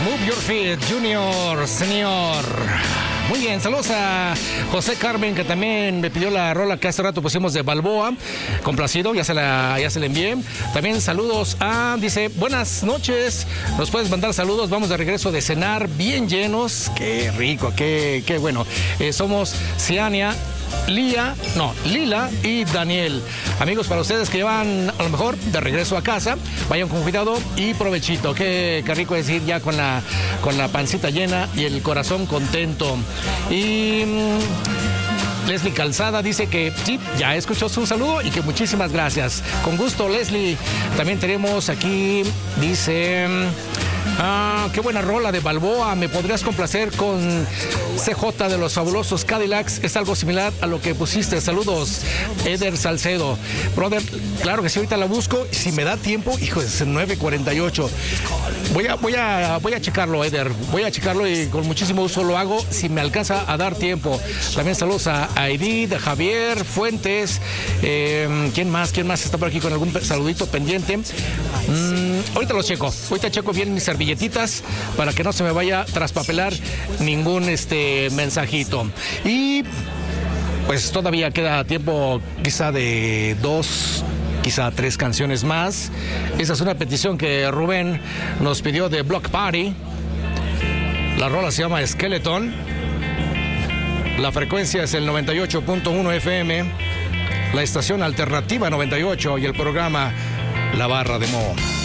Move Your Feet, Junior, señor. Muy bien, saludos a José Carmen, que también me pidió la rola que hace rato pusimos de Balboa. Complacido, ya se la envié. También saludos a, dice, buenas noches. Nos puedes mandar saludos, vamos de regreso de cenar bien llenos. Qué rico, qué bueno. Somos Ciania, Lila y Daniel. Amigos, para ustedes que van a lo mejor de regreso a casa, vayan con cuidado y provechito. Qué rico es ir ya con la pancita llena y el corazón contento. Y Leslie Calzada dice que sí, ya escuchó su saludo y que muchísimas gracias. Con gusto, Leslie. También tenemos aquí, dice... qué buena rola de Balboa. ¿Me podrías complacer con CJ de los Fabulosos Cadillacs? Es algo similar a lo que pusiste. Saludos, Eder Salcedo. Brother, claro que sí, ahorita la busco. Si me da tiempo, hijo, es 9:48. Voy a checarlo, Eder. Voy a checarlo y con muchísimo gusto lo hago si me alcanza a dar tiempo. También saludos a Edith, a Javier, Fuentes. ¿Quién más está por aquí con algún saludito pendiente? Ahorita lo checo. Ahorita checo bien mis servilletitas para que no se me vaya a traspapelar ningún mensajito. Y pues todavía queda tiempo quizá de 2, quizá 3 canciones más. Esa es una petición que Rubén nos pidió de Block Party. La rola se llama Skeleton. La frecuencia es el 98.1 FM. La estación alternativa 98 y el programa La Barra de Mo.